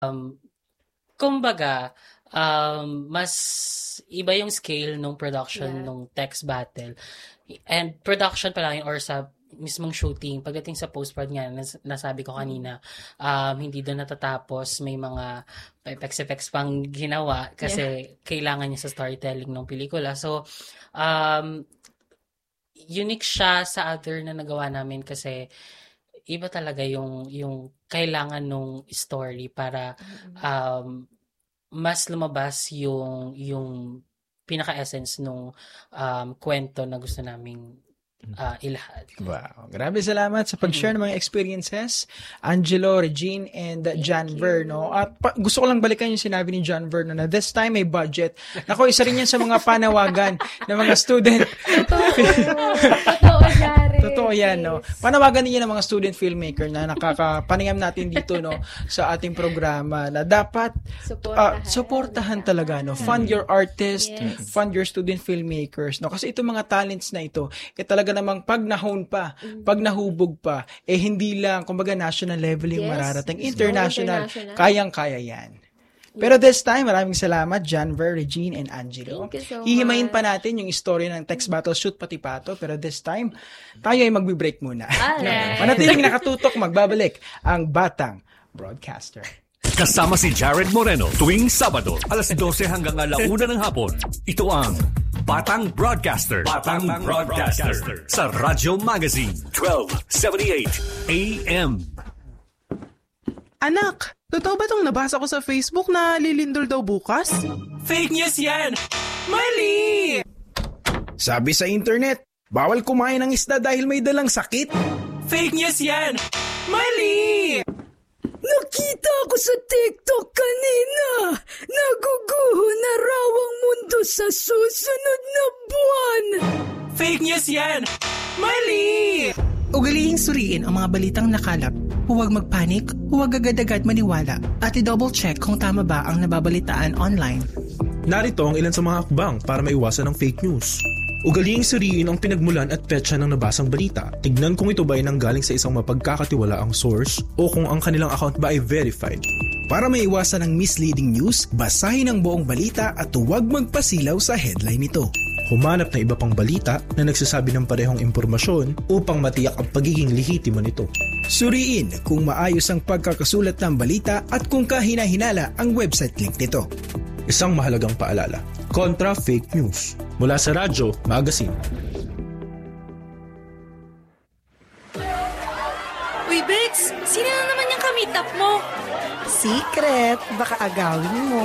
Um, Kumbaga, mas iba yung scale nung production nung text battle. And production pa lang yun, or sa mismong shooting, pagdating sa post-prod nga, nasabi ko kanina, hindi doon natatapos, may mga effects pang ginawa kasi kailangan niya sa storytelling ng pelikula. So, unique siya sa other na nagawa namin kasi iba talaga yung kailangan nung story para mas lumabas yung pinaka-essence nung kwento na gusto naming ilahad. Wow. Grabe salamat sa pag-share ng mga experiences, Angelo, Regine, and John Ver, no? At gusto ko lang balikan yung sinabi ni John Ver, no, na this time may budget. Ako, isa rin yan sa mga panawagan ng mga student. Totoo yan, no? Panawagan niya ng mga student filmmaker na nakakapaningam natin dito, no, sa ating programa na dapat supportahan talaga, no? Fund your artists, fund your student filmmakers, no? Kasi itong mga talents na ito, talaga namang pag nahone pa, pag nahubog pa, hindi lang, kumbaga national level yung mararating, international, kayang-kaya yan. Pero this time, maraming salamat, John Ver, Regine, and Angelo. Hihimayin pa natin yung story ng text battle shoot pati pato, pero this time, tayo ay magbe-break muna. Manatiling nakatutok, magbabalik ang Batang Broadcaster. Kasama si Jared Moreno tuwing Sabado, alas 12 hanggang 1:00 ng hapon. Ito ang Batang Broadcaster. Batang Broadcaster sa Radyo Magazine 1278 AM. Anak, totoo ba itong nabasa ko sa Facebook na lilindol daw bukas? Fake news yan! Mali! Sabi sa internet, bawal kumain ng isda dahil may dalang sakit. Fake news yan! Mali! Nakita ko sa TikTok kanina. Naguguho na raw ang mundo sa susunod na buwan. Fake news yan! Mali! Ugalihing suriin ang mga balitang nakalap. Huwag magpanik, huwag agad-agad maniwala, at i-double check kung tama ba ang nababalitaan online. Narito ang ilan sa mga hakbang para maiwasan ang fake news. Ugalihing suriin ang pinagmulan at petsa ng nabasang balita. Tignan kung ito ba ay nanggaling sa isang mapagkakatiwalaang source o kung ang kanilang account ba ay verified. Para maiwasan ang misleading news, basahin ang buong balita at huwag magpasilaw sa headline nito. Humanap ng iba pang balita na nagsasabi ng parehong impormasyon upang matiyak ang pagiging lehitimo nito. Suriin kung maayos ang pagkakasulat ng balita at kung kahina-hinala ang website link nito. Isang mahalagang paalala, kontra fake news. Mula sa Radyo Magazine. Uy, Bex! Sino na naman yung kamitap mo? Secret! Baka agawin mo.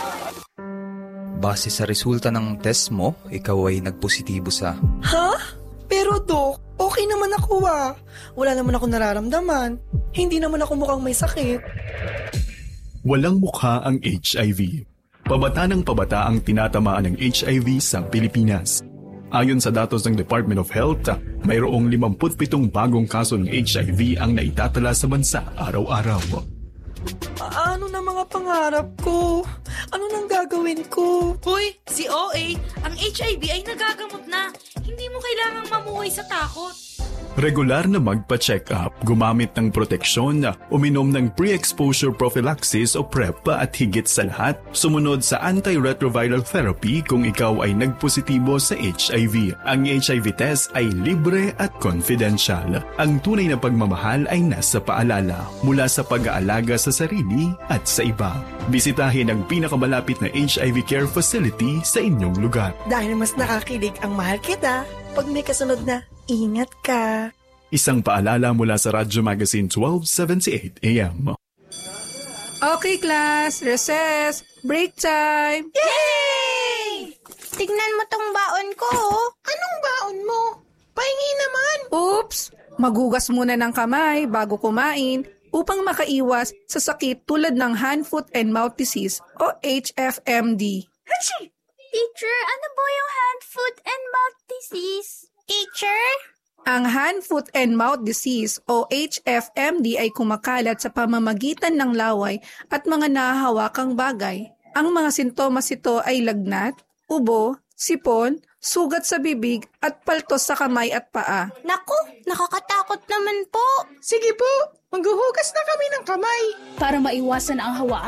Base sa resulta ng test mo, ikaw ay nagpositibo sa... Ha? Pero Dok, okay naman ako Wala naman ako nararamdaman. Hindi naman ako mukhang may sakit. Walang mukha ang HIV. Pabata ng pabata ang tinatamaan ng HIV sa Pilipinas. Ayon sa datos ng Department of Health, mayroong 57 bagong kaso ng HIV ang naitatala sa bansa araw-araw. Ano na mga pangarap ko? Ano nang gagawin ko? Hoy, si OA, ang HIV ay nagagamot na. Hindi mo kailangang mamuhay sa takot. Regular na magpa-check up, gumamit ng proteksyon, uminom ng pre-exposure prophylaxis o PrEP at higit sa lahat, sumunod sa antiretroviral therapy kung ikaw ay nagpositibo sa HIV. Ang HIV test ay libre at confidential. Ang tunay na pagmamahal ay nasa paalala mula sa pag-aalaga sa sarili at sa iba. Bisitahin ang pinakamalapit na HIV care facility sa inyong lugar. Dahil mas nakakilig ang mahal kita, pag may kasunod na, ingat ka. Isang paalala mula sa Radyo Magazine 1278 AM. Okay, class. Recess. Break time. Yay! Tignan mo tong baon ko. Anong baon mo? Pahingi naman. Oops! Maghugas muna ng kamay bago kumain upang makaiwas sa sakit tulad ng hand, foot, and mouth disease o HFMD. Hachi! Teacher, ano po yung hand, foot, and mouth disease? Teacher? Ang hand, foot, and mouth disease o HFMD ay kumakalat sa pamamagitan ng laway at mga nahahawakang bagay. Ang mga sintomas ito ay lagnat, ubo, sipon, sugat sa bibig at paltos sa kamay at paa. Naku, nakakatakot naman po. Sige po, maghuhugas na kami ng kamay. Para maiwasan ang hawaan